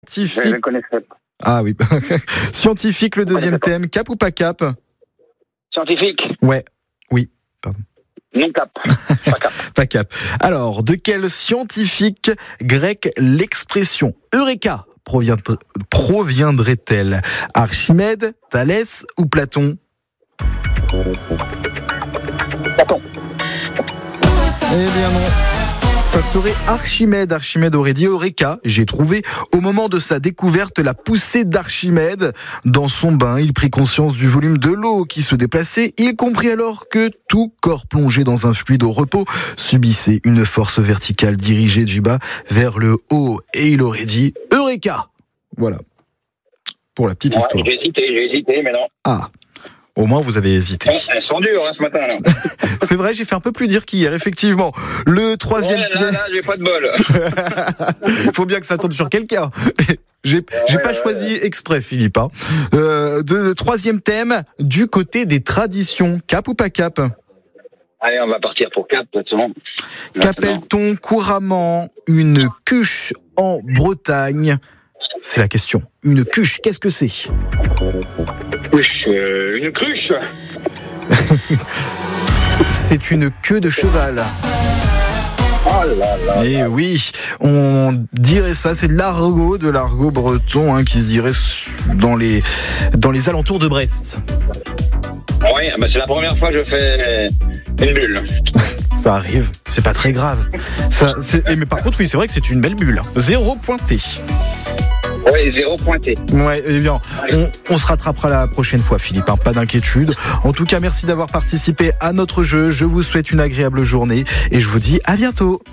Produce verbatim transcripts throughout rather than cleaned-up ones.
Je Scientifique. ne connaissais pas. Ah oui. Scientifique, le deuxième thème. Cap ou pas cap? Scientifique. Ouais. Oui. Non cap. Pas cap. Pas cap. Alors, de quel scientifique grec l'expression Eureka proviendrait- proviendrait-elle? Archimède, Thalès ou Platon? Platon. Eh bien non. Ça serait Archimède. Archimède aurait dit Eureka. J'ai trouvé. Au moment de sa découverte, la poussée d'Archimède. Dans son bain, il prit conscience du volume de l'eau qui se déplaçait. Il comprit alors que tout corps plongé dans un fluide au repos subissait une force verticale dirigée du bas vers le haut. Et il aurait dit Eureka. Voilà. Pour la petite Ouais, histoire. j'ai hésité, j'ai hésité, mais non. Ah. Au moins, vous avez hésité. Elles, elles sont dures hein, ce matin. Là. C'est vrai, j'ai fait un peu plus dire qu'hier, effectivement. Le troisième... Ouais, là, là, j'ai pas de bol. Il faut bien que ça tombe sur quelqu'un. J'ai, j'ai Ouais, pas ouais, choisi exprès, Philippe. Hein. Euh, de, troisième thème, du côté des traditions. Cap ou pas cap? Allez, on va partir pour cap, de toute façon. Qu'appelle-t-on couramment une cuche en Bretagne? C'est la question. Une cuche, qu'est-ce que c'est? Cruche, euh, une cruche. C'est une queue de cheval. Oh là là. Et oui, on dirait ça, c'est de l'argot, de l'argot breton hein, qui se dirait dans les, dans les alentours de Brest. Oui, bah c'est la première fois que je fais une bulle. Ça arrive, c'est pas très grave. Ça, c'est... Mais par contre, oui, c'est vrai que c'est une belle bulle. Zéro pointé. Oui, zéro pointé. Ouais, eh bien, on, on se rattrapera la prochaine fois, Philippe, hein, pas d'inquiétude. En tout cas, merci d'avoir participé à notre jeu. Je vous souhaite une agréable journée et je vous dis à bientôt.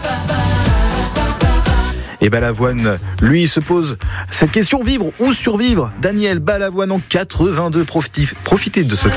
Et Balavoine, lui, se pose cette question, vivre ou survivre? Daniel Balavoine en quatre-vingt-deux, profitez de ce